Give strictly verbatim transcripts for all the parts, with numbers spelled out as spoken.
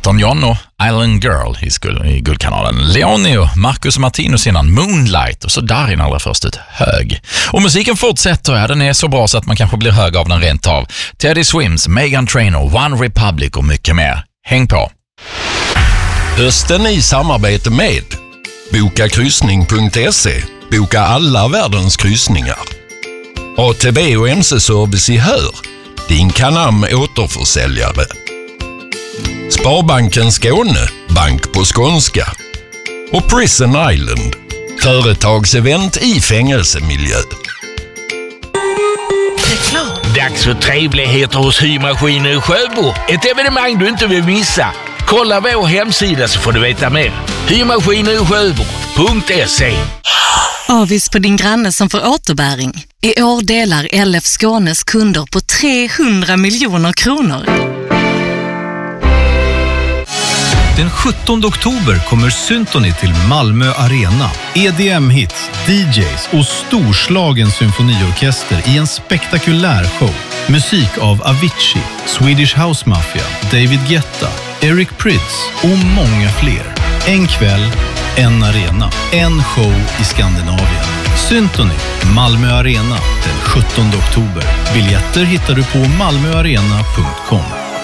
Elton John och Island Girl i, skuld, i Guldkanalen. Leoni och Marcus Martinus innan Moonlight och så Darin allra först ut Hög. Och musiken fortsätter, ja, den är så bra så att man kanske blir hög av den rent av. Teddy Swims, Meghan Trainor, One Republic och mycket mer. Häng på! Hösten i samarbete med boka kryssning punkt se. Boka alla världens kryssningar. A T B och M C-service i Hör. Din Canam återförsäljare. Sparbanken Skåne, bank på skånska. Och Prison Island, företagsevent i fängelsemiljö. Dags för trevligheter hos Symaskiner i Sjöbo. Ett evenemang du inte vill missa. Kolla vår hemsida så får du veta mer. Symaskiner i Sjöbo punkt se. Avis på din granne som får återbäring. I år delar L F Skånes kunder på trehundra miljoner kronor. Den sjuttonde oktober kommer Symphony till Malmö Arena. E D M-hits, D Js och storslagen symfoniorkester i en spektakulär show. Musik av Avicii, Swedish House Mafia, David Guetta, Eric Prydz och många fler. En kväll, en arena, en show i Skandinavien. Symphony, Malmö Arena, den sjuttonde oktober. Biljetter hittar du på malmöarena punkt com.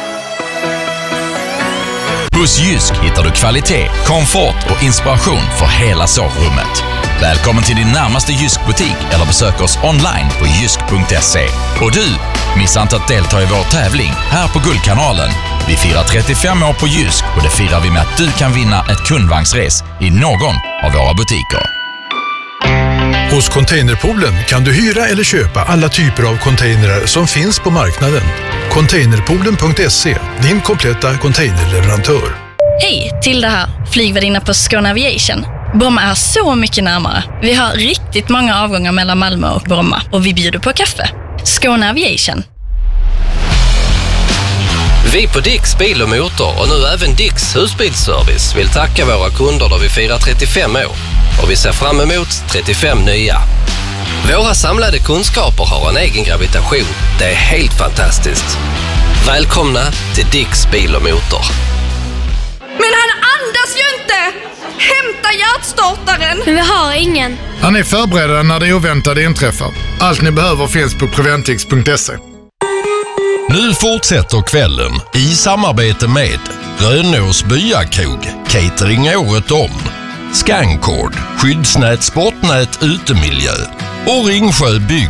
Hos Jysk hittar du kvalitet, komfort och inspiration för hela sovrummet. Välkommen till din närmaste Jysk-butik eller besök oss online på jysk punkt se. Och du, missa inte att delta i vår tävling här på Guldkanalen. Vi firar trettiofem år på Jysk och det firar vi med att du kan vinna ett kundvagnsres i någon av våra butiker. Hos Containerpoolen kan du hyra eller köpa alla typer av containrar som finns på marknaden. Containerpoolen punkt se, din kompletta containerleverantör. Hej, Tilda här, flygvärdinna på Skåne Aviation. Bromma är så mycket närmare. Vi har riktigt många avgångar mellan Malmö och Bromma och vi bjuder på kaffe. Skåne Aviation. Vi på Dicks Bil och Motor och nu även Dicks Husbilsservice vill tacka våra kunder då vi firar trettiofem år och vi ser fram emot trettiofem nya. Våra samlade kunskaper har en egen gravitation. Det är helt fantastiskt. Välkomna till Dicks Bil och Motor. Men han andas ju inte! Hämta hjärtstartaren! Men vi har ingen. Han är förberedda när det oväntade inträffar. Allt ni behöver finns på preventix punkt se. Nu fortsätter kvällen i samarbete med Rönås Byakrog, catering året om, Scancord, skyddsnät, sportnät, utemiljö och Ringsjö Bygg